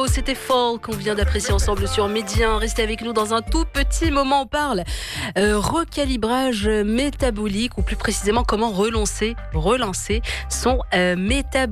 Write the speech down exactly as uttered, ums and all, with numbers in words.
c'était Fall qu'on vient d'apprécier ensemble sur Midi un. Restez avec nous dans un tout petit moment. On parle euh, recalibrage métabolique, ou plus précisément comment relancer, relancer son euh, métabolisme.